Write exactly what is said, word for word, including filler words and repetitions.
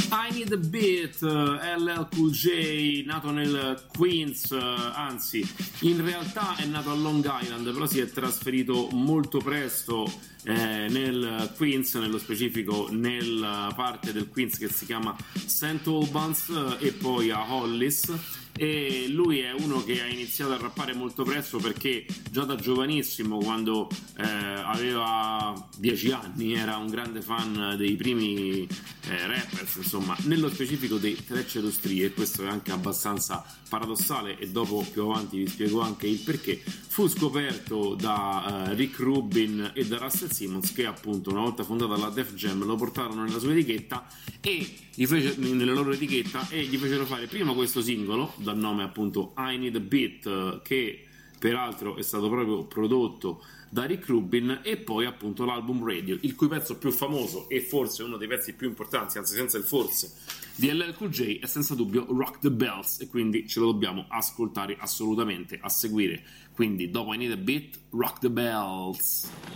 I Need a Beat, L L Cool J, nato nel Queens, anzi in realtà è nato a Long Island, però si è trasferito molto presto eh, nel Queens, nello specifico nella parte del Queens che si chiama Saint Albans e poi a Hollis. E lui è uno che ha iniziato a rappare molto presto perché già da giovanissimo, quando eh, aveva dieci anni, era un grande fan dei primi eh, rappers, insomma, nello specifico dei Treacherous Three, e questo è anche abbastanza paradossale e dopo più avanti vi spiego anche il perché. Fu scoperto da uh, Rick Rubin e da Russell Simmons, che appunto una volta fondata la Def Jam lo portarono nella sua etichetta e gli fece, nella loro etichetta e gli fecero fare prima questo singolo dal nome appunto I Need a Beat, che peraltro è stato proprio prodotto da Rick Rubin, e poi appunto l'album Radio, il cui pezzo più famoso e forse uno dei pezzi più importanti, anzi senza il forse, di L L Cool J è senza dubbio Rock the Bells, e quindi ce lo dobbiamo ascoltare assolutamente a seguire. Quindi dopo I Need a Beat, Rock the Bells.